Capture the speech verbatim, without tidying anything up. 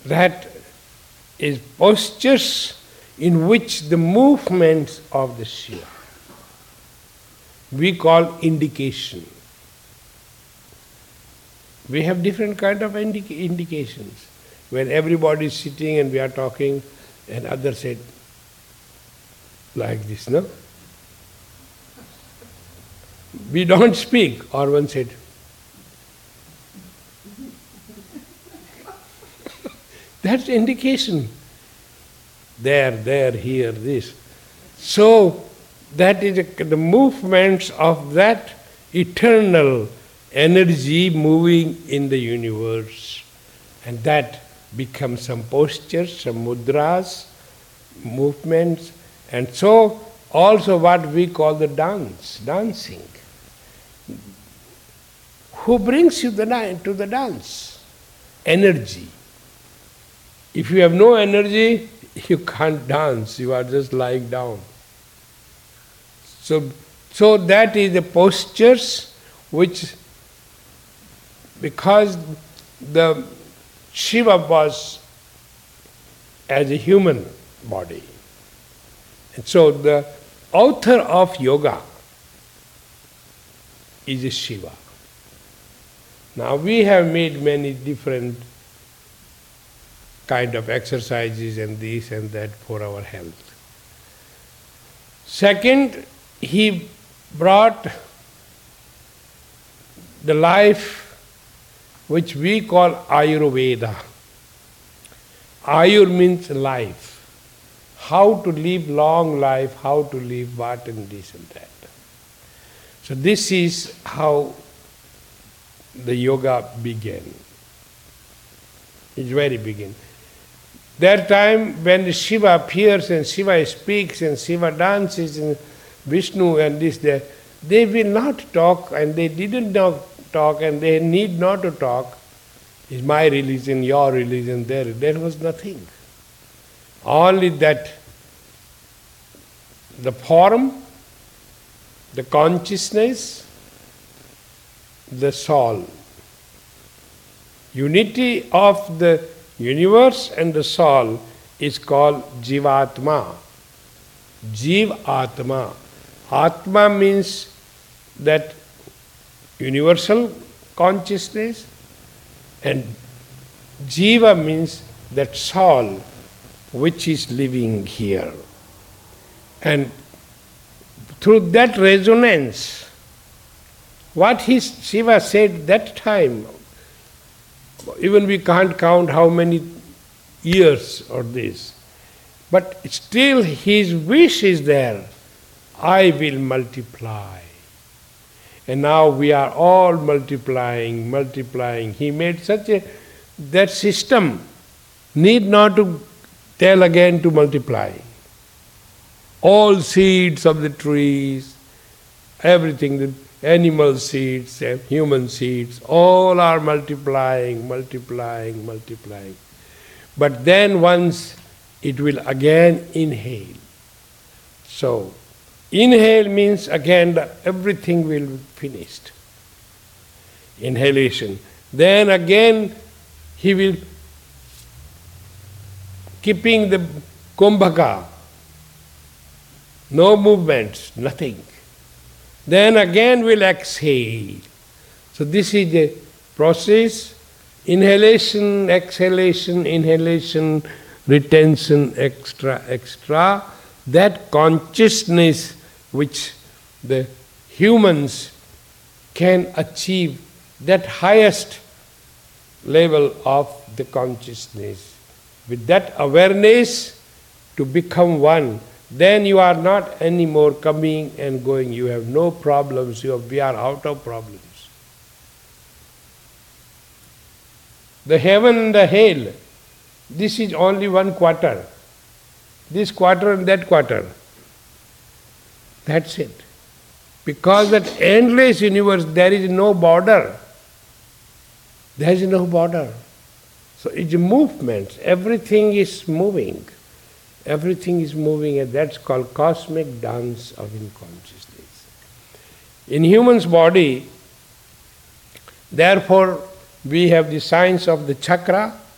that is postures in which the movements of the Shiva we call indication. We have different kind of indica- indications. When everybody is sitting and we are talking, and others said, like this, no? We don't speak, or one said, that's indication. There, there, here, this. So, that is a, the movements of that eternal energy moving in the universe. And that becomes some postures, some mudras, movements, and so also what we call the dance, dancing. Who brings you the, to the dance? Energy. If you have no energy, you can't dance, you are just lying down. So, so that is the postures which, because the Shiva was as a human body. And so the author of yoga is a Shiva. Now we have made many different kind of exercises and this and that for our health. Second, he brought the life which we call Ayurveda. Ayur means life. How to live long life, how to live what and this and that. So this is how the yoga began. It's very begin. That time when Shiva appears and Shiva speaks and Shiva dances and Vishnu and this, that, they will not talk and they didn't not talk and they need not to talk. Is my religion, your religion, there. There was nothing. Only that the form, the consciousness, the soul. Unity of the universe and the soul is called Jivatma. Jiv Atma. Atma means that universal consciousness, and Jiva means that soul which is living here. And through that resonance, what his Shiva said that time, even we can't count how many years or this, but still his wish is there, I will multiply. And now we are all multiplying, multiplying. He made such a, that system need not to tell again to multiply. All seeds of the trees, everything, the animal seeds, human seeds, all are multiplying, multiplying, multiplying. But then once it will again inhale. So, inhale means again the, everything will be finished. Inhalation. Then again he will keeping the kumbhaka. No movements, nothing. Then again will exhale. So this is the process. Inhalation, exhalation, inhalation, retention, extra, extra. That consciousness which the humans can achieve, that highest level of the consciousness. With that awareness to become one, then you are not anymore coming and going. You have no problems. You have, we are out of problems. The heaven and the hell, this is only one quarter. This quarter and that quarter. That's it. Because that endless universe, there is no border. There is no border. So it's movement. Everything is moving. Everything is moving, and that's called cosmic dance of inconsciousness. In human's body, therefore, we have the science of the chakra,